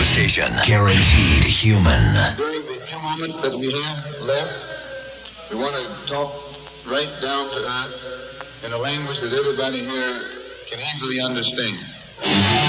station. Guaranteed human. During the few moments that we have left, we want to talk right down to earth in a language that everybody here can easily understand.